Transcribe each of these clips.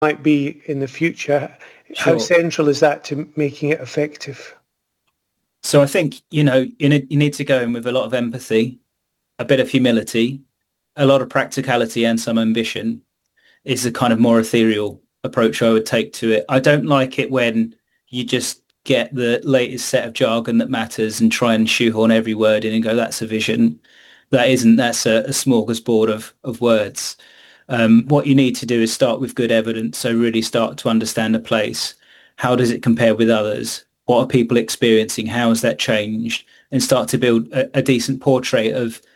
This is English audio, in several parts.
might be in the future. How Sure. central is that to making it effective? So I think, you need to go in with a lot of empathy, a bit of humility, a lot of practicality and some ambition is the kind of more ethereal approach I would take to it. I don't like it when you just get the latest set of jargon that matters and try and shoehorn every word in and go, that's a vision. That's a smorgasbord of words. What you need to do is start with good evidence. So really start to understand a place. How does it compare with others? What are people experiencing? How has that changed? And start to build a decent portrait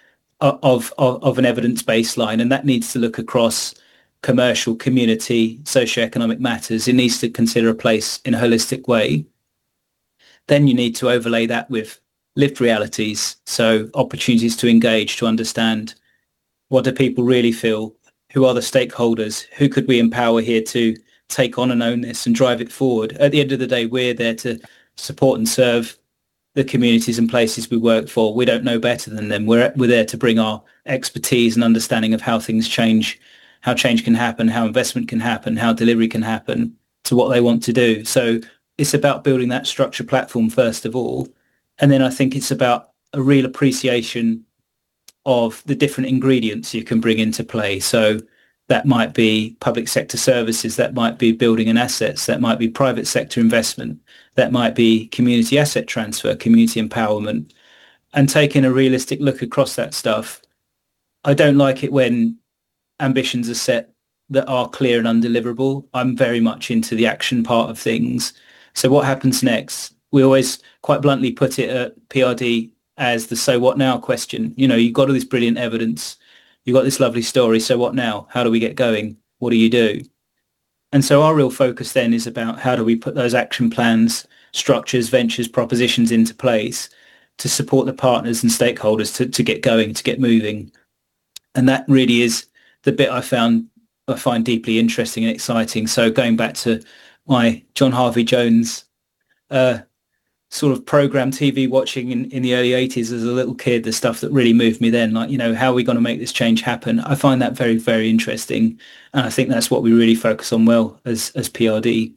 of an evidence baseline. And that needs to look across commercial, community, socioeconomic matters. It needs to consider a place in a holistic way. Then you need to overlay that with lived realities. So opportunities to engage, to understand what do people really feel? Who are the stakeholders? Who could we empower here to take on and own this and drive it forward? At the end of the day, we're there to support and serve the communities and places we work for. We don't know better than them. We're there to bring our expertise and understanding of how things change, how change can happen, how investment can happen, how delivery can happen to what they want to do. So it's about building that structure platform first of all. And then I think it's about a real appreciation of the different ingredients you can bring into play. So that might be public sector services, that might be building and assets, that might be private sector investment, that might be community asset transfer, community empowerment, and taking a realistic look across that stuff. I don't like it when ambitions are set that are clear and undeliverable. I'm very much into the action part of things. So what happens next? We always quite bluntly put it at PRD as the so what now question. You've got all this brilliant evidence. You've got this lovely story. So what now? How do we get going? What do you do? And so our real focus then is about how do we put those action plans, structures, ventures, propositions into place to support the partners and stakeholders to get going, to get moving. And that really is the bit I find deeply interesting and exciting. So going back to my John Harvey Jones sort of program TV watching in the early 80s as a little kid, the stuff that really moved me then, like, how are we going to make this change happen? I find that very, very interesting. And I think that's what we really focus on well as PRD.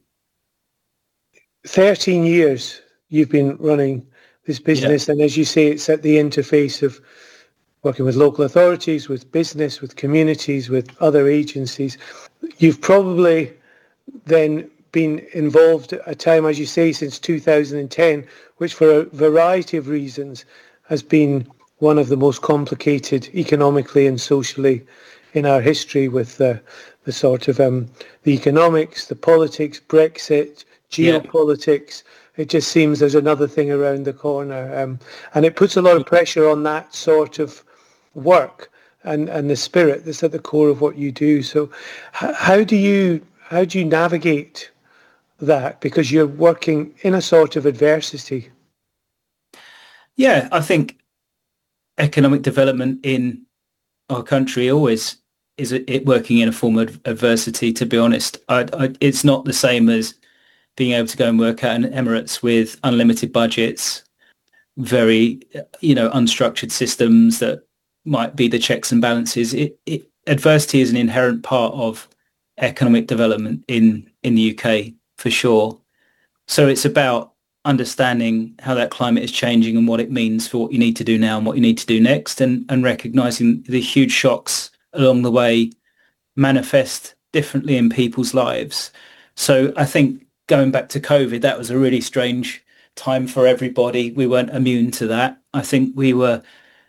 13 years you've been running this business. Yeah. And as you say, it's at the interface of working with local authorities, with business, with communities, with other agencies. You've probably then been involved at a time, as you say, since 2010, which for a variety of reasons has been one of the most complicated economically and socially in our history, with the sort of the economics, the politics, Brexit, geopolitics. Yeah. It just seems there's another thing around the corner. And it puts a lot of pressure on that sort of work and the spirit that's at the core of what you do. So how do you navigate that, because you're working in a sort of adversity? Yeah, I think economic development in our country always is it working in a form of adversity, to be honest. It's not the same as being able to go and work at an Emirates with unlimited budgets, very, unstructured systems that might be the checks and balances. Adversity is an inherent part of economic development in the UK, for sure. So it's about understanding how that climate is changing and what it means for what you need to do now and what you need to do next, and recognizing the huge shocks along the way manifest differently in people's lives. So I think going back to COVID, that was a really strange time for everybody. We weren't immune to that. I think we were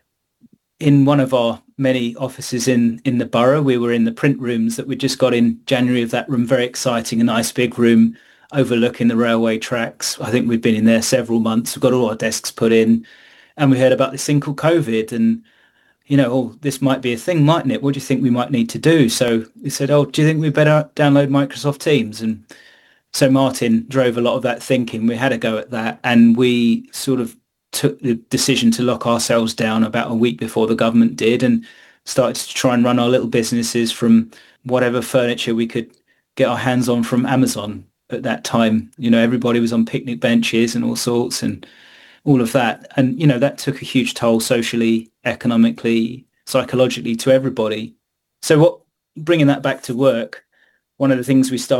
in one of our many offices in the borough. We were in the print rooms that we just got in January of that room, very exciting, a nice big room overlooking the railway tracks. I think we've been in there several months. We've got all our desks put in, and we heard about this thing called COVID, and this might be a thing, mightn't it? What do you think we might need to do? So we said, do you think we better download Microsoft Teams? And so Martin drove a lot of that thinking. We had a go at that, and we sort of took the decision to lock ourselves down about a week before the government did, and started to try and run our little businesses from whatever furniture we could get our hands on from Amazon at that time. Everybody was on picnic benches and all sorts and all of that. And, that took a huge toll socially, economically, psychologically to everybody. So bringing that back to work, one of the things we started